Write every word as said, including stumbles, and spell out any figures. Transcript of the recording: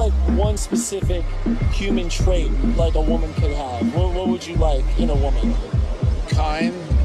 like one specific human trait like a woman could have? What, what would you like in a woman? Kind,